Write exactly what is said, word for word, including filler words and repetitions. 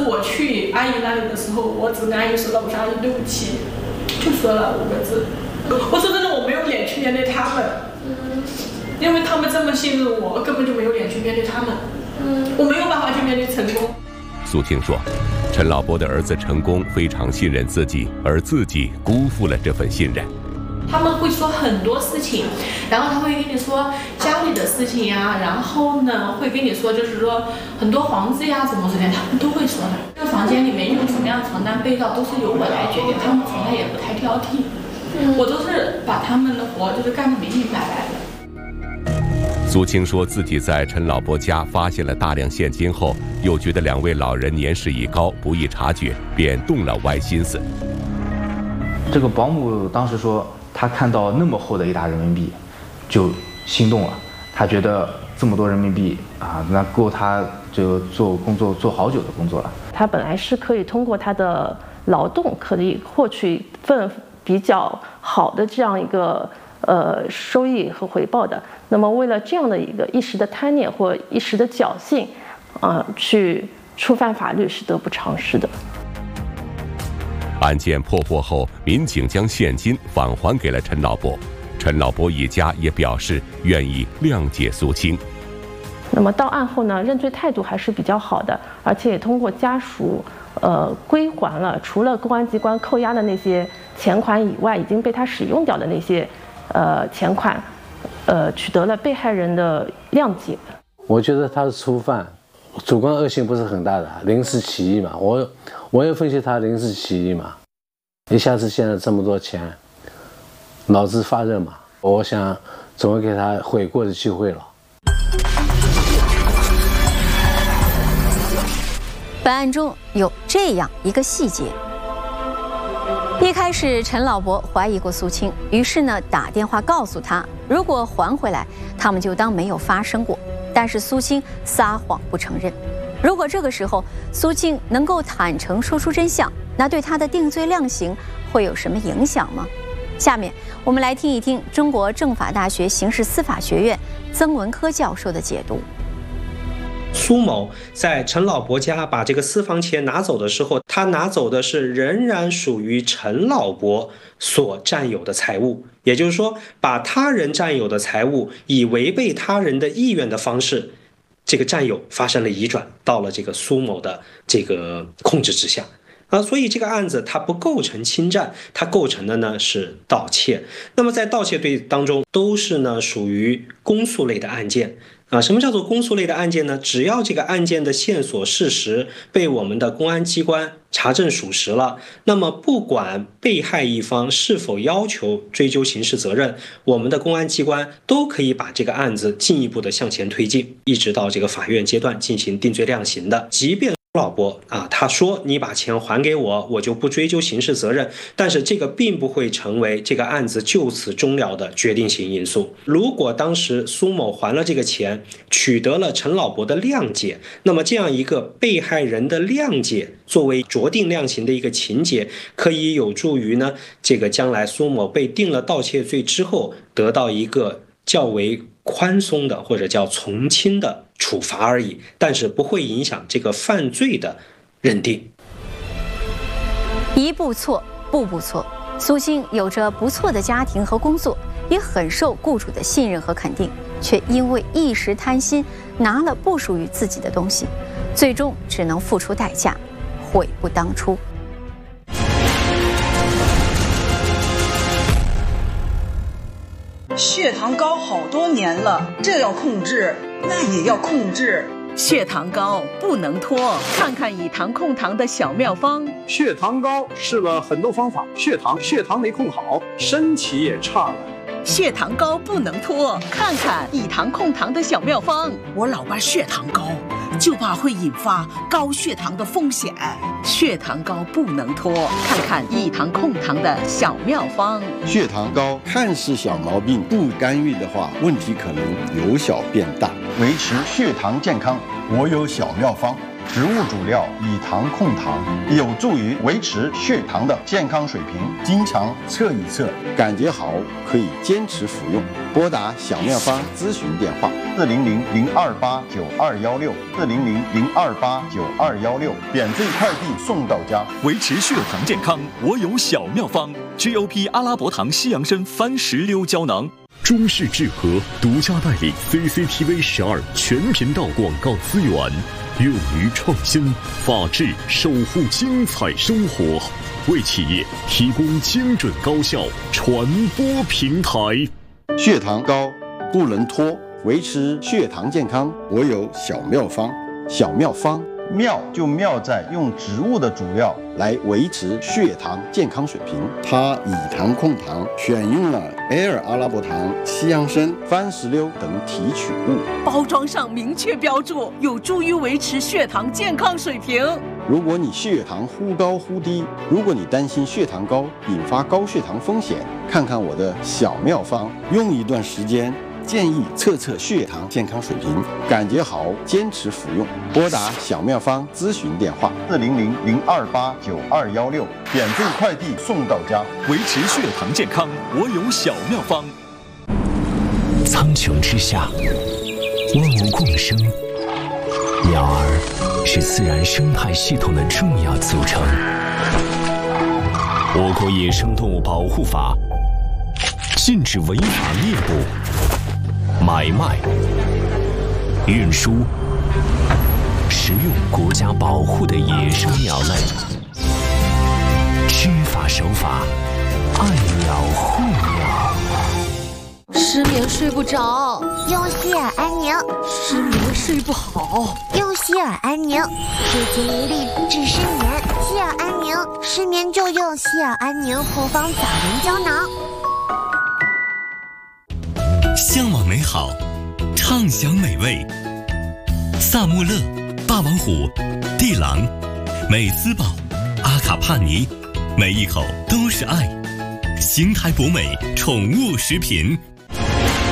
我去阿姨那里的时候，我只跟阿姨说了我说阿姨对不起，就说了五个字。我说真的，我没有脸去面对他们，因为他们这么信任我，根本就没有脸去面对他们。我没有办法去面对成功。 苏青说，陈老伯的儿子成功非常信任自己，而自己辜负了这份信任。 他们会说很多事情，然后他会跟你说家里的事情呀，然后呢会跟你说就是说很多房子呀怎么之类，他们都会说的。这个房间里面用什么样的床单被罩都是由我来决定，他们从来也不太挑剔，我都是把他们的活就是干得明明白白的。 苏青说自己在陈老伯家发现了大量现金后，又觉得两位老人年事已高，不易察觉，便动了歪心思。 这个保姆当时说，他看到那么厚的一沓人民币，就心动了。他觉得这么多人民币啊，那够他就做工作做好久的工作了。 他本来是可以通过他的劳动可以获取一份比较好的这样一个呃收益和回报的。那么为了这样的一个一时的贪念或一时的侥幸，啊、呃，去触犯法律是得不偿失的。 案件破获后，民警将现金返还给了陈老伯，陈老伯一家也表示愿意谅解苏青。 那么到案后呢，认罪态度还是比较好的，而且也通过家属呃归还了除了公安机关扣押的那些钱款以外，已经被他使用掉的那些呃钱款，呃取得了被害人的谅解。 我觉得他是初犯，主观恶性不是很大的，临时起意嘛。我我也分析他临时起意嘛，一下子现在这么多钱，脑子发热嘛。我想总会给他悔过的机会了。 本案中有这样一个细节。一开始陈老伯怀疑过苏青，于是呢打电话告诉他，如果还回来，他们就当没有发生过。但是苏青撒谎不承认。如果这个时候苏青能够坦诚说出真相，那对他的定罪量刑会有什么影响吗？下面我们来听一听中国政法大学刑事司法学院曾文科教授的解读。 苏某在陈老伯家把这个私房钱拿走的时候，他拿走的是仍然属于陈老伯所占有的财物，也就是说，把他人占有的财物以违背他人的意愿的方式，这个占有发生了移转，到了这个苏某的这个控制之下。啊，所以这个案子它不构成侵占，它构成的呢是盗窃。那么在盗窃罪当中，都是呢属于公诉类的案件。啊，什么叫做公诉类的案件呢？只要这个案件的线索事实被我们的公安机关查证属实了，那么不管被害一方是否要求追究刑事责任，我们的公安机关都可以把这个案子进一步的向前推进，一直到这个法院阶段进行定罪量刑的。即便老伯啊，他说你把钱还给我，我就不追究刑事责任，但是这个并不会成为这个案子就此终了的决定性因素。如果当时苏某还了这个钱，取得了陈老伯的谅解，那么这样一个被害人的谅解作为酌定量刑的一个情节，可以有助于呢这个将来苏某被定了盗窃罪之后，得到一个较为宽松的或者叫从轻的处罚而已，但是不会影响这个犯罪的认定。 一步错，步步错。苏青有着不错的家庭和工作，也很受雇主的信任和肯定，却因为一时贪心拿了不属于自己的东西，最终只能付出代价，悔不当初。 血糖高好多年了，这要控制，那也要控制。血糖高不能拖，看看以糖控糖的小妙方。 血糖高试了很多方法，血糖血糖没控好，身体也差了。 血糖高不能拖，看看以糖控糖的小妙方。我老爸血糖高，就怕会引发高血糖的风险。血糖高不能拖，看看以糖控糖的小妙方。 血糖高看似小毛病，不干预的话，问题可能由小变大。维持血糖健康，我有小妙方。 植物主料，以糖控糖，有助于维持血糖的健康水平。经常测一测，感觉好可以坚持服用。拨打小妙方咨询电话：四零零零二八九二幺六，四零零零二八九二幺六，免费快递送到家。 维持血糖健康，我有小妙方 ，G O P 阿拉伯糖西洋参番石榴胶囊。 中式智和独家代理 C C T V 十二全频道广告资源，勇于创新，法治守护精彩生活，为企业提供精准高效传播平台。 血糖高不能拖，维持血糖健康，我有小妙方。小妙方妙就妙在用植物的主料来维持血糖健康水平。它以糖控糖，选用了 L 阿拉伯糖、西洋参、番石榴等提取物， 包装上明确标注，有助于维持血糖健康水平。 如果你血糖忽高忽低，如果你担心血糖高引发高血糖风险，看看我的小妙方，用一段时间。建议测测血糖健康水平，感觉好坚持服用。拨打小妙方咨询电话：四零零零二八九二幺六，免费快递送到家。 维持血糖健康，我有小妙方。 苍穹之下，万物共生，鸟儿是自然生态系统的重要组成。我国野生动物保护法禁止违法猎捕、买卖、运输、食用国家保护的野生鸟类，知法守法，爱鸟护鸟。 失眠睡不着， 用希尔安宁； 失眠睡不好， 用希尔安宁。治精一力治失眠，希尔安宁。失眠就用希尔安宁复方早眠胶囊。 向往美好，畅享美味。萨穆勒、霸王虎、地狼、美斯宝、阿卡帕尼，每一口都是爱。邢台博美宠物食品。